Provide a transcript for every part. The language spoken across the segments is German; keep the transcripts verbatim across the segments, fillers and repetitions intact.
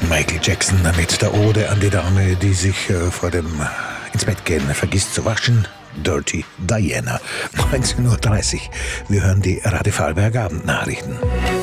Michael Jackson mit der Ode an die Dame, die sich äh, vor dem ins Bett gehen vergisst zu waschen. Dirty Diana. neunzehn Uhr dreißig. Wir hören die Radio Vorarlberger Abendnachrichten.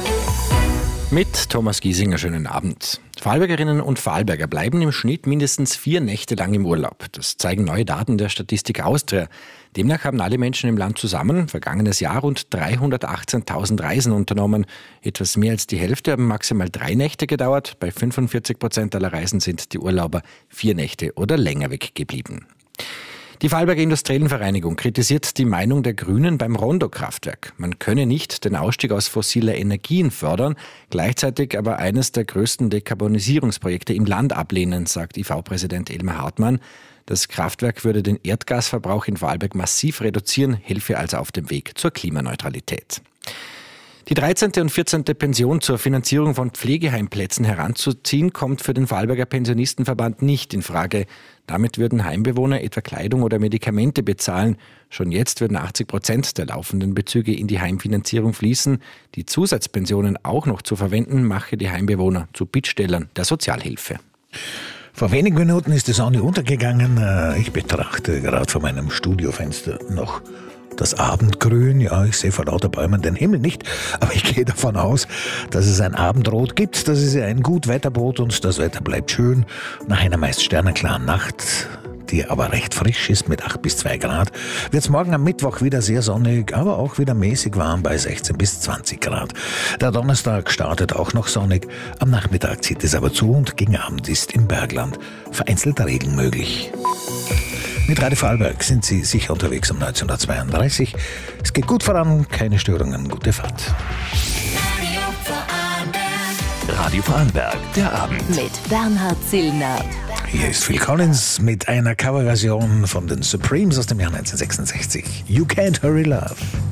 Mit Thomas Giesinger, schönen Abend. Vorarlbergerinnen und Vorarlberger bleiben im Schnitt mindestens vier Nächte lang im Urlaub. Das zeigen neue Daten der Statistik Austria. Demnach haben alle Menschen im Land zusammen vergangenes Jahr rund dreihundertachtzehntausend Reisen unternommen. Etwas mehr als die Hälfte haben maximal drei Nächte gedauert. Bei fünfundvierzig Prozent aller Reisen sind die Urlauber vier Nächte oder länger weggeblieben. Die Vorarlberger Industriellen Vereinigung kritisiert die Meinung der Grünen beim Rondo-Kraftwerk. Man könne nicht den Ausstieg aus fossiler Energien fördern, gleichzeitig aber eines der größten Dekarbonisierungsprojekte im Land ablehnen, sagt I V-Präsident Elmar Hartmann. Das Kraftwerk würde den Erdgasverbrauch in Vorarlberg massiv reduzieren, helfe also auf dem Weg zur Klimaneutralität. Die dreizehnte und vierzehnte Pension zur Finanzierung von Pflegeheimplätzen heranzuziehen, kommt für den Vorarlberger Pensionistenverband nicht in Frage. Damit würden Heimbewohner etwa Kleidung oder Medikamente bezahlen. Schon jetzt würden achtzig Prozent der laufenden Bezüge in die Heimfinanzierung fließen. Die Zusatzpensionen auch noch zu verwenden, mache die Heimbewohner zu Bittstellern der Sozialhilfe. Vor wenigen Minuten ist die Sonne untergegangen. Ich betrachte gerade vor meinem Studiofenster noch das Abendgrün. Ja, ich sehe vor lauter Bäumen den Himmel nicht, aber ich gehe davon aus, dass es ein Abendrot gibt. Das ist ja ein Gutwetterbrot und das Wetter bleibt schön. Nach einer meist sternenklaren Nacht, die aber recht frisch ist mit acht bis zwei Grad, wird es morgen am Mittwoch wieder sehr sonnig, aber auch wieder mäßig warm bei sechzehn bis zwanzig Grad. Der Donnerstag startet auch noch sonnig, am Nachmittag zieht es aber zu und gegen Abend ist im Bergland vereinzelt Regen möglich. Mit Radio Vorarlberg sind Sie sicher unterwegs um neunzehnhundertzweiunddreißig. Es geht gut voran, keine Störungen, gute Fahrt. Radio Vorarlberg. Radio Vorarlberg, der Abend. Mit Bernhard Zillner. Hier ist Phil Collins mit einer Coverversion von den Supremes aus dem Jahr neunzehnhundertsechsundsechzig. You Can't Hurry Love.